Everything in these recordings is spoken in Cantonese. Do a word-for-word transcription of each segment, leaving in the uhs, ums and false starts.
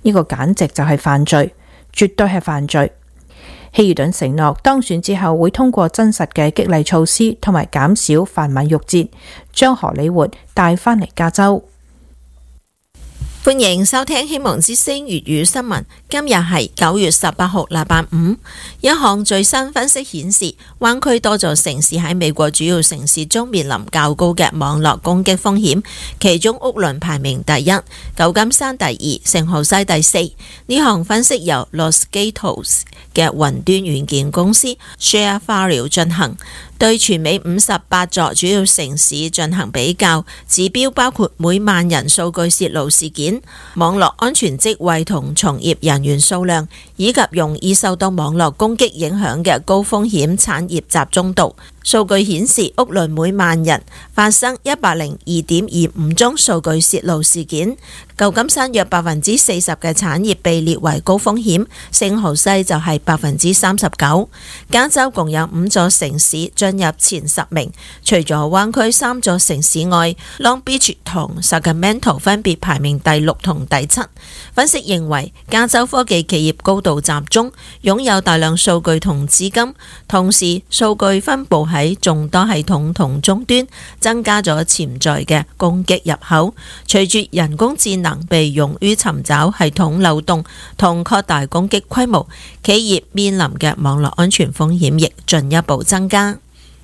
呢個簡直就係犯罪，絕對係犯罪。希爾頓承諾當選之後會通過真實嘅激勵措施同埋減少販賣肉節，將荷里活帶返嚟加州。 歡迎收聽希望之聲粵語新聞。今日係九月十八號，禮拜五。一項最新分析顯示，灣區多座城市喺美國主要城市中面臨較高嘅網絡攻擊風險，其中屋崙排名第一，舊金山第二，聖荷西第四。呢項分析由 Los Gatos 嘅雲端軟件公司 ShareFile 進行，對全美五十八座主要城市進行比較，指標包括每萬人數據洩露事件、網絡安全職位同從業人員數量，以及容易受到網絡攻擊影響嘅高風險產業集中度。數據顯示，屋崙每萬人發生一百零二點二五宗數據洩露事件。舊金山約百分之四十嘅產業被列為高風險，聖荷西就係百分之三十九。加州共有五座城市進入前十名，除咗灣區三座城市外，Long Beach 同 Sacramento 分別排名第六同第七。分析認為，加州科技企業高度集中，擁有大量數據同資金，同時數據分佈喺眾多系統同終端，增加咗潛在嘅攻擊入口。隨住人工智能被用於尋找系統漏洞同擴大攻擊規模，企業面臨嘅網絡安全風險亦進一步增加。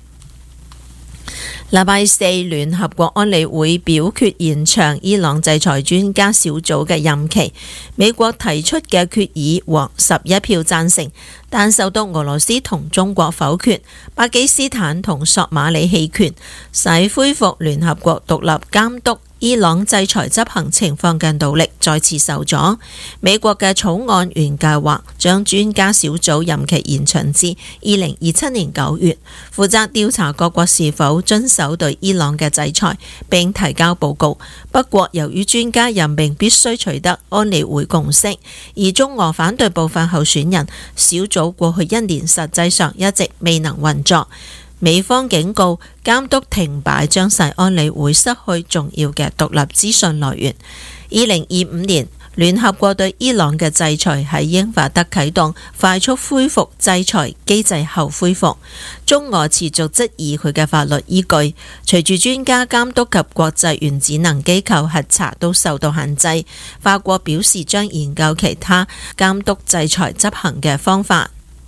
禮拜四，聯合國安理會表決延長伊朗制裁專家小組嘅任期。美國提出嘅決議獲十一票贊成，但受到俄羅斯同中國否決，巴基斯坦同索馬里棄權，使恢復聯合國獨立監督伊朗制裁執行情況嘅努力再次受阻。美國嘅草案原計劃將專家小組任期延長至二零二七年九月，負責調查各國是否遵守對伊朗嘅制裁，並提交報告。不過，由於專家任命必須取得安理會共識，而中俄反對部分候選人，小組過去一年實際上一直未能運作。美方警告，監督停擺將使安理會失去重要嘅獨立資訊來源。二零二五年，聯合國對伊朗嘅制裁喺英法德啟動快速恢復制裁機制後恢復。中俄持續質疑佢嘅法律依據。隨住專家監督及國際原子能機構核查都受到限制，法國表示將研究其他監督制裁執行嘅方法。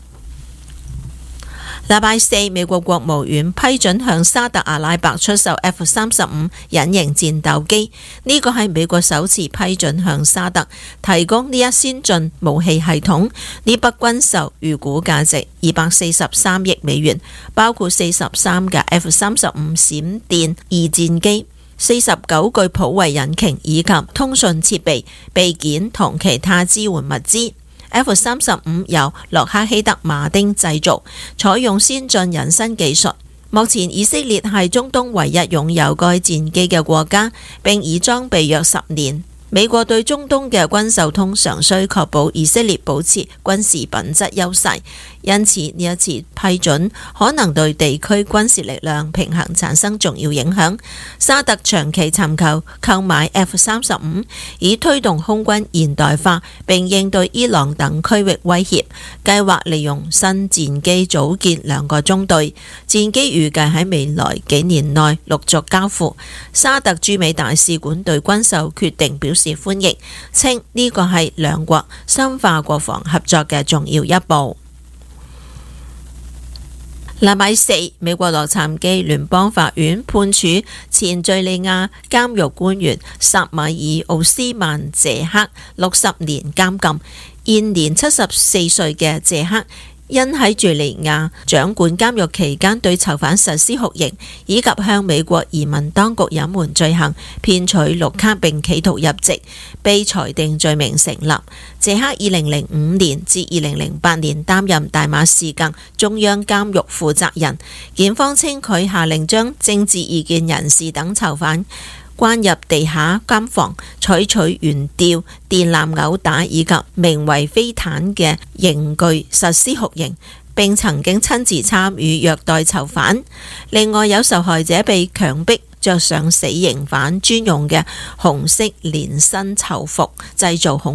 禮拜四，美國國務院批准向沙特阿拉伯出售 F 三十五隱形戰鬥機，呢個係美國首次批准向沙特提供呢一先進武器系統。呢筆軍售預估價值二百四十三億美元，包括四十三架 F 三十五閃電二戰機、四十九具普惠引擎以及通訊設備、備件同其他支援物資。F 三十五由洛克希德馬丁製造，採用先進隱身技術。目前以色列係中東唯一擁有該戰機嘅國家，並已裝備約十年。美國對中東嘅軍售通常需確保以色列保持軍事品質優勢，因此呢一次批准可能對地區軍事力量平衡產生重要影響。沙特長期尋求購買 F 三十五，以推動空軍現代化並應對伊朗等區域威脅，計劃利用新戰機組建兩個中隊，戰機預計喺未來幾年內陸續交付。沙特駐美大使館對軍售決定表示歡迎，稱呢個係兩國深化國防合作嘅重要一步。禮拜四，美國洛杉磯聯邦法院判處前敘利亞監獄官員薩米爾奧斯曼謝克六十年監禁。現年七十四歲嘅謝克，因喺敘利亞掌管監獄期間對囚犯實施酷刑，以及向美國移民當局隱瞞罪行、騙取綠卡並企圖入籍，被裁定罪名成立。謝克二零零五年至二零零八年擔任大馬士革中央監獄負責人。檢方稱佢下令將政治異見人士等囚犯關入地下監房，採取懸吊、電纜毆打以及名為飛毯嘅刑具實施酷刑，並曾經親自參與虐待囚犯。另外有受害者被強迫着上死刑犯專用嘅紅色連身囚服，製造恐